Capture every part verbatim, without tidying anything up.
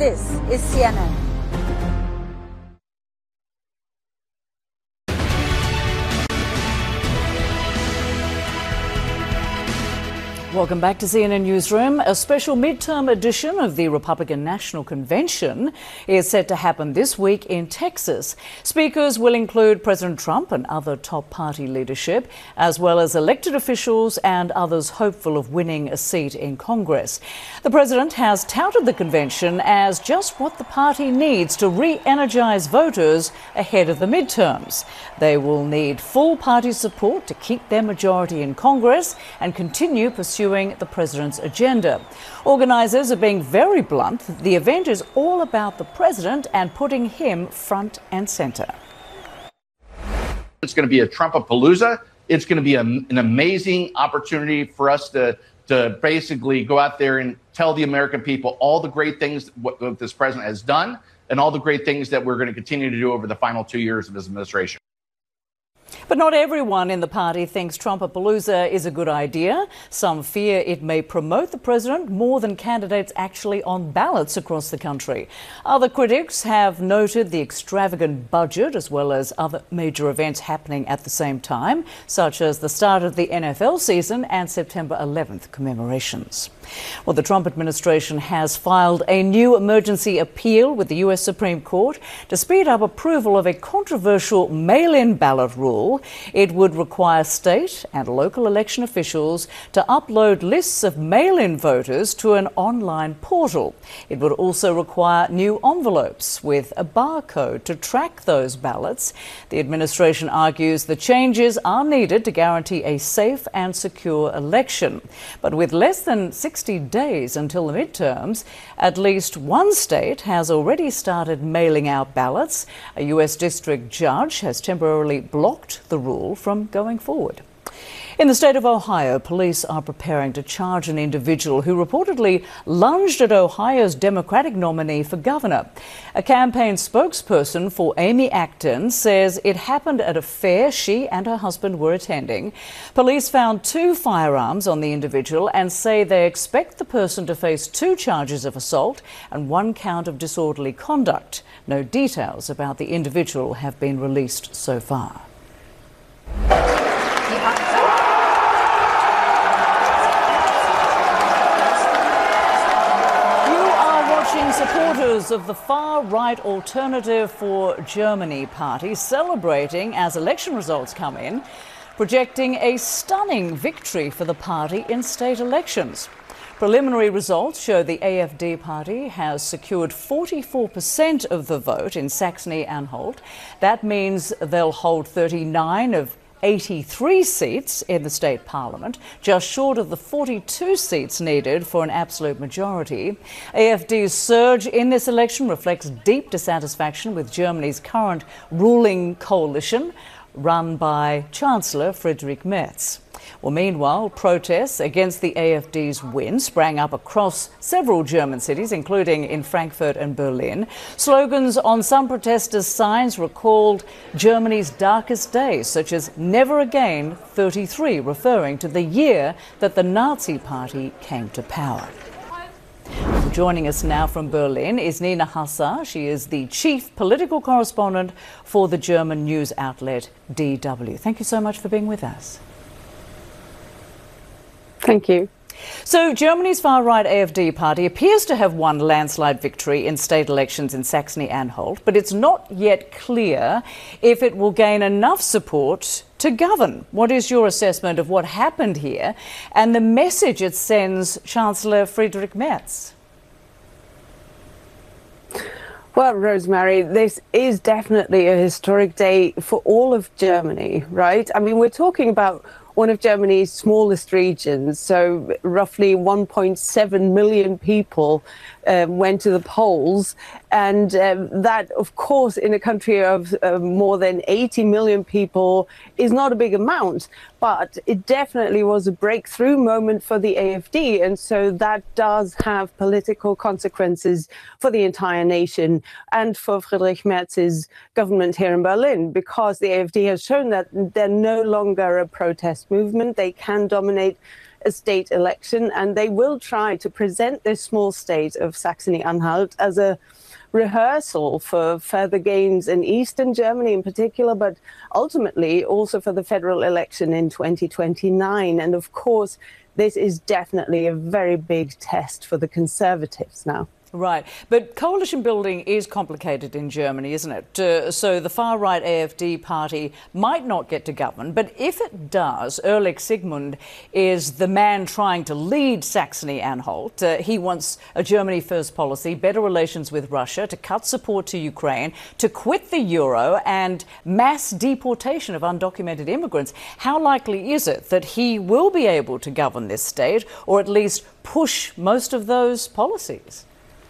This is C N N. Welcome back to C N N Newsroom. A special midterm edition of the Republican National Convention is set to happen this week in Texas. Speakers will include President Trump and other top party leadership, as well as elected officials and others hopeful of winning a seat in Congress. The president has touted the convention as just what the party needs to re-energise voters ahead of the midterms. They will need full party support to keep their majority in Congress and continue pursuing the president's agenda. Organisers are being very blunt. The event is all about the president and putting him front and centre. It's going to be a Trumpapalooza. It's going to be a, an amazing opportunity for us to, to basically go out there and tell the American people all the great things what, what this president has done and all the great things that we're going to continue to do over the final two years of his administration. But not everyone in the party thinks Trumpapalooza is a good idea. Some fear it may promote the president more than candidates actually on ballots across the country. Other critics have noted the extravagant budget as well as other major events happening at the same time, such as the start of the N F L season and September eleventh commemorations. Well, the Trump administration has filed a new emergency appeal with the U S Supreme Court to speed up approval of a controversial mail-in ballot rule. It would require state and local election officials to upload lists of mail-in voters to an online portal. It would also require new envelopes with a barcode to track those ballots. The administration argues the changes are needed to guarantee a safe and secure election. But with less than sixty days until the midterms, at least one state has already started mailing out ballots. A U S district judge has temporarily blocked the rule from going forward. In the state of Ohio, police are preparing to charge an individual who reportedly lunged at Ohio's Democratic nominee for governor. A campaign spokesperson for Amy Acton says it happened at a fair she and her husband were attending. Police found two firearms on the individual and say they expect the person to face two charges of assault and one count of disorderly conduct. No details about the individual have been released so far. Supporters of the far-right Alternative for Germany party celebrating as election results come in, projecting a stunning victory for the party in state elections. Preliminary results show the A F D party has secured forty-four percent of the vote in Saxony-Anhalt. That means they'll hold thirty-nine of eighty-three seats in the state parliament, just short of the forty-two seats needed for an absolute majority. A F D's surge in this election reflects deep dissatisfaction with Germany's current ruling coalition, run by Chancellor Friedrich Merz. Well, meanwhile, protests against the A F D's win sprang up across several German cities, including in Frankfurt and Berlin. Slogans on some protesters' signs recalled Germany's darkest days, such as Never Again thirty-three, referring to the year that the Nazi Party came to power. Joining us now from Berlin is Nina Hassar. She is the chief political correspondent for the German news outlet D W. Thank you so much for being with us. Thank you. So Germany's far-right A F D party appears to have won landslide victory in state elections in Saxony-Anhalt, but it's not yet clear if it will gain enough support to govern. What is your assessment of what happened here and the message it sends Chancellor Friedrich Merz? Well, Rosemary, this is definitely a historic day for all of Germany, right? I mean, we're talking about one of Germany's smallest regions, so roughly one point seven million people um, went to the polls. And um, that, of course, in a country of uh, more than eighty million people is not a big amount, but it definitely was a breakthrough moment for the A F D. And so that does have political consequences for the entire nation and for Friedrich Merz's government here in Berlin, because the A F D has shown that they're no longer a protest movement. They can dominate a state election, and they will try to present this small state of Saxony-Anhalt as a rehearsal for further gains in Eastern Germany in particular, but ultimately also for the federal election in twenty twenty-nine. And of course, this is definitely a very big test for the Conservatives now. Right. But coalition building is complicated in Germany, isn't it? Uh, so the far-right AfD party might not get to govern, but if it does, Erlich Sigmund is the man trying to lead Saxony-Anhalt. Uh, he wants a Germany-first policy, better relations with Russia, to cut support to Ukraine, to quit the euro and mass deportation of undocumented immigrants. How likely is it that he will be able to govern this state, or at least push most of those policies?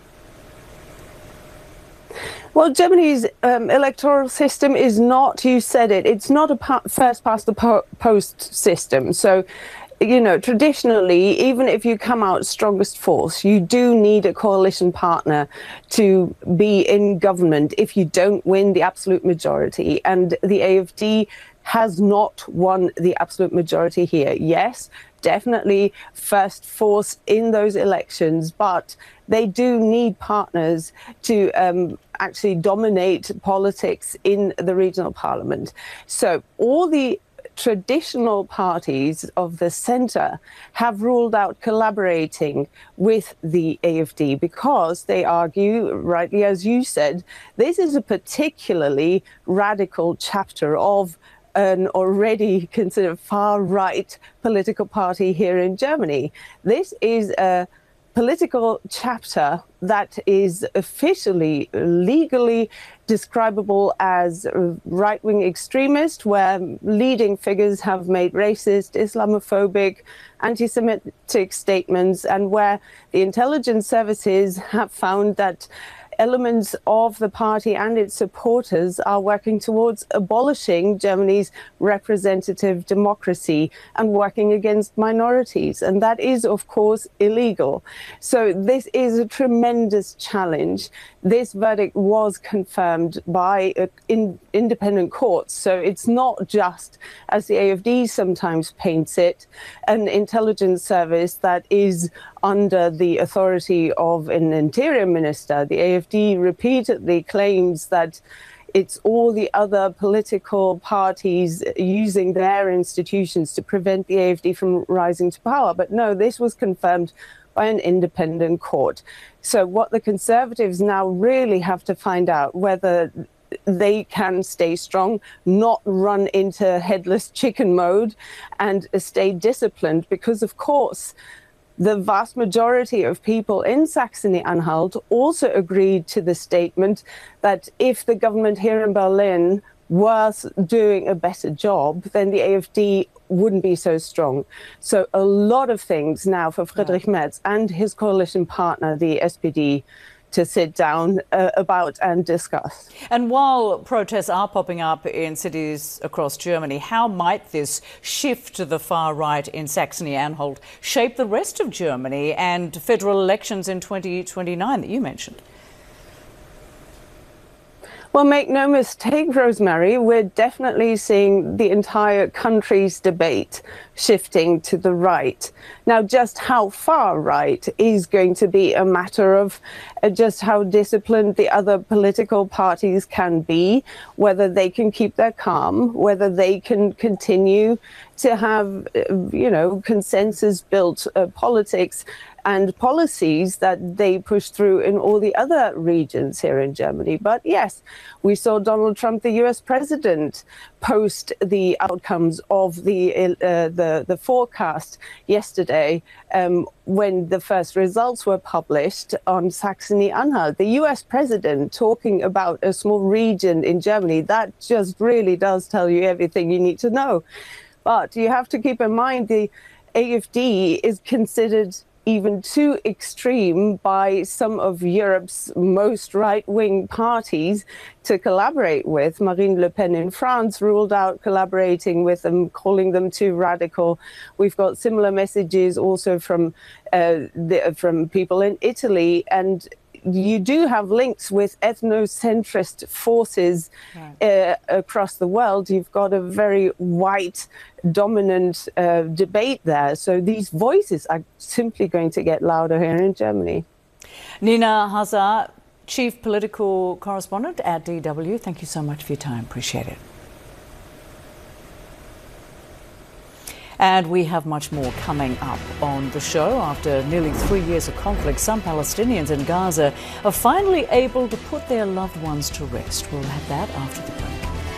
Well, Germany's um, electoral system is not, you said it, it's not a pa- first past the po- post system. So, you know, traditionally, even if you come out strongest force, you do need a coalition partner to be in government if you don't win the absolute majority. And the AfD has not won the absolute majority here. Yes, definitely first force in those elections, but they do need partners to um, actually dominate politics in the regional parliament. So all the traditional parties of the center have ruled out collaborating with the AfD because they argue, rightly as you said, this is a particularly radical chapter of an already considered far-right political party here in Germany. This is a political chapter that is officially, legally describable as right-wing extremist, where leading figures have made racist, Islamophobic, anti-Semitic statements, and where the intelligence services have found that elements of the party and its supporters are working towards abolishing Germany's representative democracy and working against minorities. And that is, of course, illegal. So this is a tremendous challenge. This verdict was confirmed by uh, in, independent courts. So it's not just, as the AfD sometimes paints it, an intelligence service that is under the authority of an interior minister. The AfD repeatedly claims that it's all the other political parties using their institutions to prevent the AfD from rising to power. But no, this was confirmed by an independent court. So what the Conservatives now really have to find out whether they can stay strong, not run into headless chicken mode, and stay disciplined, because of course the vast majority of people in Saxony-Anhalt also agreed to the statement that if the government here in Berlin was doing a better job, then the AfD wouldn't be so strong. So a lot of things now for Friedrich Merz and his coalition partner, the S P D, to sit down uh, about and discuss. And while protests are popping up in cities across Germany, how might this shift to the far right in Saxony-Anhalt shape the rest of Germany and federal elections in twenty twenty-nine that you mentioned? Well, make no mistake, Rosemary, we're definitely seeing the entire country's debate shifting to the right. Now, just how far right is going to be a matter of uh, just how disciplined the other political parties can be, whether they can keep their calm, whether they can continue to have, uh, you know, consensus-built uh, politics and policies that they push through in all the other regions here in Germany. But yes, we saw Donald Trump, the U S president, post the outcomes of the uh, the, the forecast yesterday um, when the first results were published on Saxony-Anhalt. The U S president talking about a small region in Germany, that just really does tell you everything you need to know. But you have to keep in mind the AfD is considered even too extreme by some of Europe's most right-wing parties to collaborate with. Marine Le Pen in France ruled out collaborating with them, calling them too radical. We've got similar messages also from uh, the, from people in Italy. And you do have links with ethnocentrist forces right. uh, across the world. You've got a very white dominant uh, debate there. So these voices are simply going to get louder here in Germany. Nina Hazar, Chief Political Correspondent at D W, thank you so much for your time. Appreciate it. And we have much more coming up on the show. After nearly three years of conflict, some Palestinians in Gaza are finally able to put their loved ones to rest. We'll have that after the break.